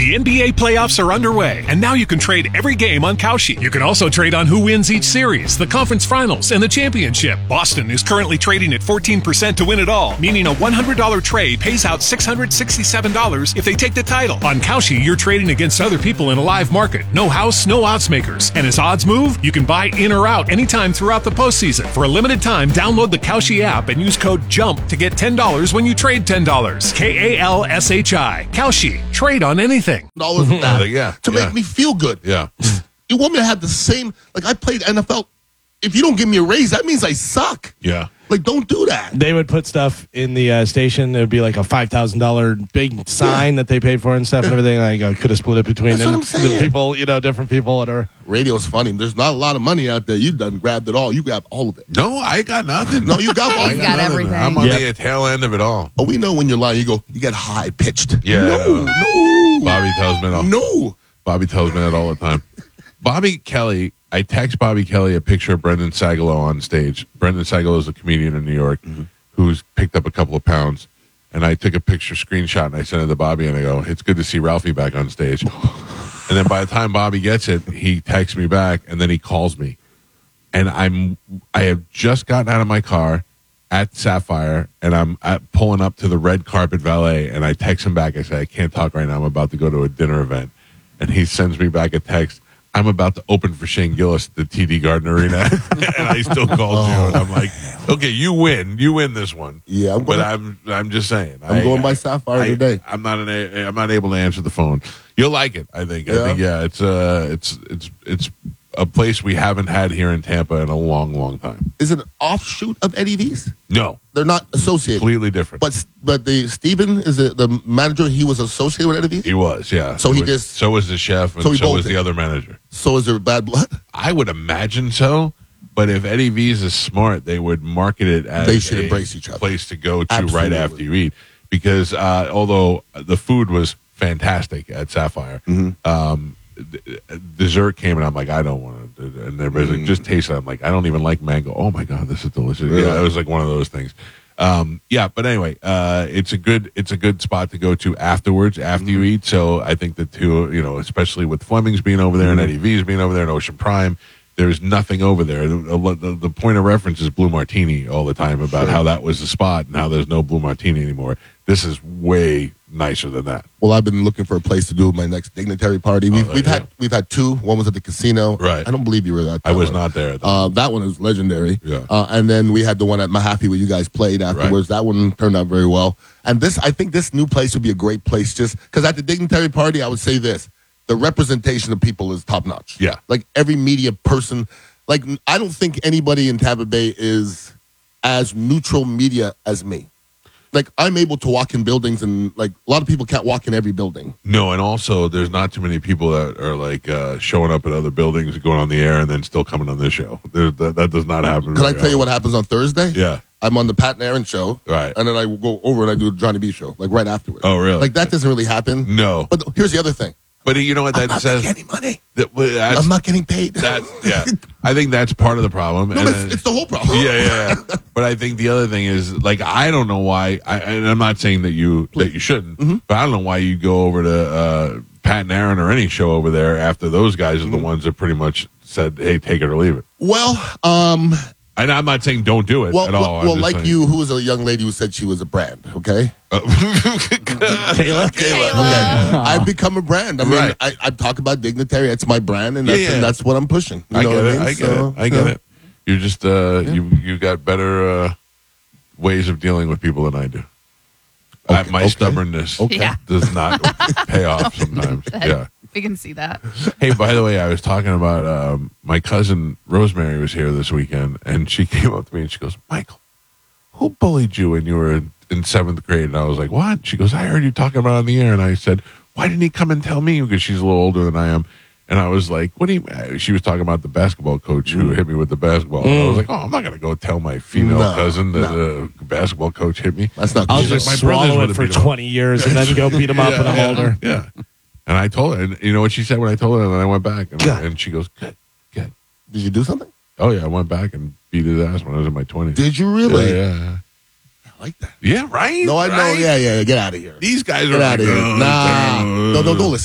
The NBA playoffs are underway, and now you can trade every game on Kalshi. You can also trade on who wins each series, the conference finals, and the championship. Boston is currently trading at 14% to win it all, meaning a $100 trade pays out $667 if they take the title. On Kalshi, you're trading against other people in a live market. No house, no odds makers. And as odds move, you can buy in or out anytime throughout the postseason. For a limited time, download the Kalshi app and use code JUMP to get $10 when you trade $10. KALSHI. Kalshi. Trade on anything. Dollars of that to make me feel good. Yeah. You want me to have the same, like I played NFL. If you don't give me a raise, that means I suck. Yeah. Like, don't do that. They would put stuff in the station. It would be like a $5,000 big sign that they paid for and stuff and everything. I could have split it between the people, different people. Whatever. Radio's funny. There's not a lot of money out there. You done grabbed it all. You grabbed all of it. No, I got nothing. No, you got all. He's got everything. I'm on the tail end of it all. Oh, we know when you're lying. You get high pitched. Yeah. No. Bobby tells me that. No. Bobby tells me that all the time. Bobby Kelly, I text Bobby Kelly a picture of Brendan Sagalow on stage. Brendan Sagalow is a comedian in New York who's picked up a couple of pounds. And I took a picture screenshot and I sent it to Bobby and I go, it's good to see Ralphie back on stage. And then by the time Bobby gets it, he texts me back and then he calls me. And I have just gotten out of my car at Sapphire and I'm pulling up to the red carpet valet and I text him back. I say, I can't talk right now. I'm about to go to a dinner event. And he sends me back a text. I'm about to open for Shane Gillis at the TD Garden Arena, and I still called you, and I'm like, okay, you win this one. Yeah, I'm just saying, I'm going by Sapphire today. I'm not able to answer the phone. You'll like it, I think. It's a place we haven't had here in Tampa in a long, long time. Is it an offshoot of Eddie V's? No, they're not associated. Completely different. But the Steven is the manager. He was associated with Eddie V's. He was, yeah. So so was the chef, and so was the other manager. So is there bad blood? I would imagine so. But if Eddie V's is smart, they would market it as they should embrace each other. Place to go to Absolutely. right after you eat. Because although the food was fantastic at Sapphire, dessert came and I'm like, I don't want to. And everybody's like, just taste it. I'm like, I don't even like mango. Oh my God, this is delicious. Really? Yeah, it was like one of those things. But anyway, it's a good spot to go to afterwards, after you eat. So I think the two, especially with Fleming's being over there and Eddie V's being over there and Ocean Prime, there's nothing over there. The point of reference is Blue Martini all the time about how that was the spot and how there's no Blue Martini anymore. This is way nicer than that. Well, I've been looking for a place to do my next dignitary party. We've had two. One was at the casino. Right. I don't believe you were at that. I was not there. That one is legendary. Yeah. And then we had the one at Mahaffey where you guys played afterwards. Right. That one turned out very well. And I think this new place would be a great place just because at the dignitary party, I would say this. The representation of people is top notch. Yeah. Like every media person, I don't think anybody in Tampa Bay is as neutral media as me. Like I'm able to walk in buildings and a lot of people can't walk in every building. No, and also there's not too many people that are showing up at other buildings, going on the air, and then still coming on this show. That does not happen. Can I tell you what happens on Thursday? Yeah. I'm on the Pat and Aaron show. Right. And then I will go over and I do the Johnny B show, right afterwards. Oh, really? That doesn't really happen. No. But here's the other thing. But you know what that says? I'm not getting money. I'm not getting paid. I think that's part of the problem. No, it's the whole problem. Yeah. But I think the other thing is, I don't know why, and I'm not saying that you shouldn't, but I don't know why you go over to Pat and Aaron or any show over there after those guys are the ones that pretty much said, hey, take it or leave it. Well, and I'm not saying don't do it at all. Well, like saying. You, who was a young lady who said she was a brand, okay? Kayla. Okay. I've become a brand. I mean, I talk about dignitary. It's my brand, and that's what I'm pushing. You know what I mean? I get it. You're just, you got better ways of dealing with people than I do. My stubbornness does not pay off sometimes. Yeah. We can see that. Hey, by the way, I was talking about my cousin Rosemary was here this weekend, and she came up to me and she goes, Michael, who bullied you when you were in seventh grade? And I was like, what? She goes, I heard you talking about it on the air. And I said, why didn't he come and tell me? Because she's a little older than I am. And I was like, what do you... She was talking about the basketball coach who hit me with the basketball. And I was like, I'm not going to go tell my female cousin that the basketball coach hit me. That's not I'll just swallow it for 20 years and then go beat him up when I'm older. Yeah. And I told her, and you know what she said when I told her? And then I went back, and she goes, good. Did you do something? Oh, yeah, I went back and beat his ass when I was in my 20s. Did you really? Yeah. I like that. Yeah, right? No, I know. Yeah. Get out of here. These guys Get are out of here. Nah. No, don't listen.